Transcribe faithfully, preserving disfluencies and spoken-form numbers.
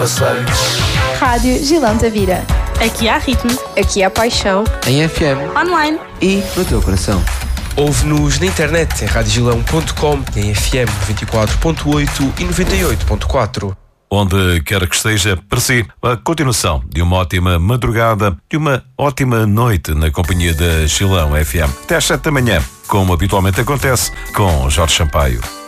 passeio. Rádio Gilão Tavira. Aqui há ritmo. Aqui há paixão. Em F M. Online. E no teu coração. Ouve-nos na internet em rádio gilão ponto com, em F M noventa e quatro ponto oito e noventa e oito ponto quatro. Onde quer que esteja, para si, a continuação de uma ótima madrugada, de uma ótima noite na companhia da Gilão F M. Até às sete da manhã, como habitualmente acontece, com Jorge Sampaio.